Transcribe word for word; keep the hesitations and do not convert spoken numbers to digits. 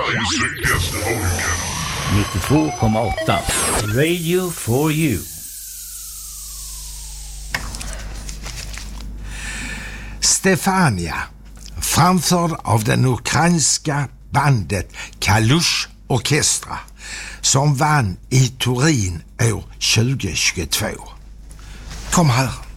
Sveriges viktigaste radiokanal. nittiotvå komma åtta Radio for you. Stefania, framförd av den ukrainska bandet Kalush Orkestra, som vann i Turin år tjugo tjugotvå. Kom här.